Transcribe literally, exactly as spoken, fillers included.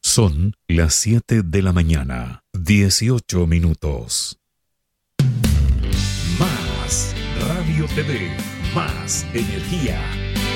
Son las siete de la mañana, dieciocho minutos. Más Radio T V, más energía.